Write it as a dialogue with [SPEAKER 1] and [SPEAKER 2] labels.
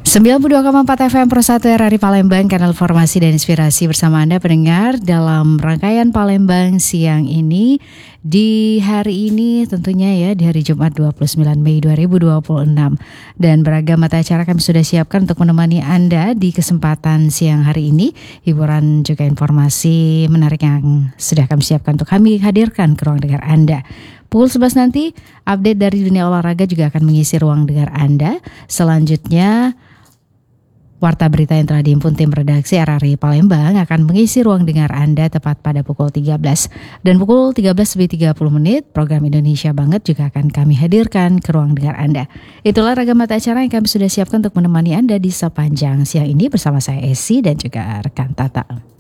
[SPEAKER 1] 92,4 FM Pro 1 RRI Palembang, kanal informasi dan inspirasi bersama Anda pendengar dalam rangkaian Palembang siang ini. Di hari ini tentunya ya, di hari Jumat 29 Mei 2026. Dan beragam mata acara kami sudah siapkan untuk menemani Anda di kesempatan siang hari ini. Hiburan juga informasi menarik yang sudah kami siapkan untuk kami hadirkan ke ruang dengar Anda. Pukul 11 nanti, update dari dunia olahraga juga akan mengisi ruang dengar Anda. Selanjutnya, warta berita yang telah dihimpun tim redaksi RRI Palembang akan mengisi ruang dengar Anda tepat pada pukul 13. Dan pukul 13.30 program Indonesia Banget juga akan kami hadirkan ke ruang dengar Anda. Itulah ragam mata acara yang kami sudah siapkan untuk menemani Anda di sepanjang siang ini bersama saya Esi dan juga rekan Tata.